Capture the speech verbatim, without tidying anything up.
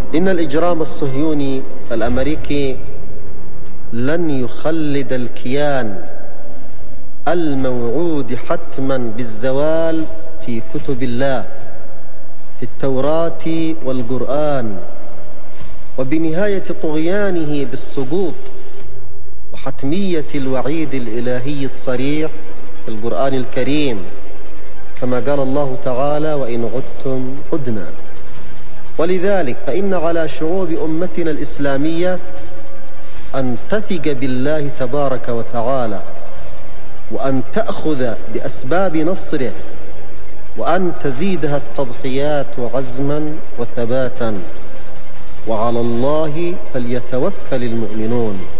إن الإجرام الصهيوني الأمريكي لن يخلد الكيان الموعود حتما بالزوال في كتب الله في التوراة والقرآن، وبنهاية طغيانه بالسقوط، وحتمية الوعيد الإلهي الصريح في القرآن الكريم كما قال الله تعالى: وإن عدتم عدنا. ولذلك فإن على شعوب أمتنا الإسلامية أن تثق بالله تبارك وتعالى، وأن تأخذ بأسباب نصره، وأن تزيدها التضحيات عزما وثباتا، وعلى الله فليتوكل المؤمنون.